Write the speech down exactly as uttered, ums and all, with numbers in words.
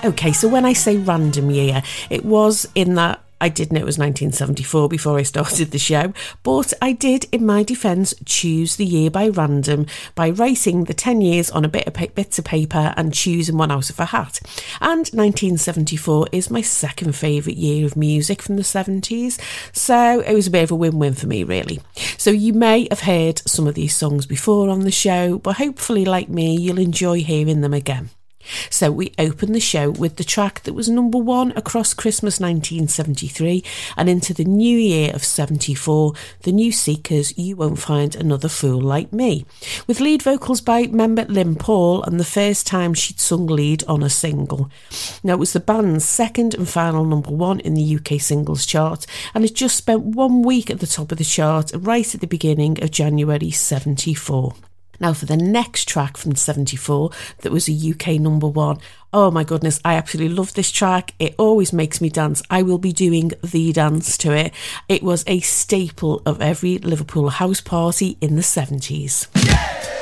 Okay, so when I say random year, it was in that I did know it was nineteen seventy-four before I started the show, but I did, in my defence, choose the year by random by writing the ten years on a bit of pa- bits of paper and choosing one out of a hat. And nineteen seventy-four is my second favourite year of music from the seventies, so it was a bit of a win-win for me, really. So you may have heard some of these songs before on the show, but hopefully, like me, you'll enjoy hearing them again. So we open the show with the track that was number one across Christmas nineteen seventy-three and into the new year of seventy-four, the New Seekers, You Won't Find Another Fool Like Me, with lead vocals by member Lynn Paul and the first time she'd sung lead on a single. Now it was the band's second and final number one in the U K singles chart and it just spent one week at the top of the chart right at the beginning of January seventy-four. Now for the next track from seventy-four that was a U K number one, oh my goodness, I absolutely love this track. It always makes me dance. I will be doing the dance to it. It was a staple of every Liverpool house party in the seventies. Yeah!